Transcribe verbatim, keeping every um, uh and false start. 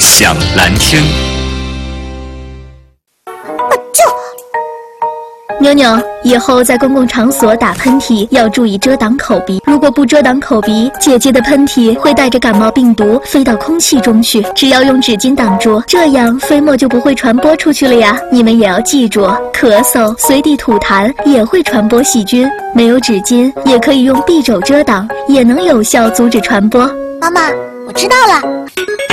想蓝声。 妞妞，以后在公共场所打喷嚏要注意遮挡口鼻，如果不遮挡口鼻，姐姐的喷嚏会带着感冒病毒飞到空气中去。只要用纸巾挡住，这样飞沫就不会传播出去了呀。你们也要记住，咳嗽、随地吐痰也会传播细菌。没有纸巾，也可以用匕首遮挡，也能有效阻止传播。 妈妈，我知道了。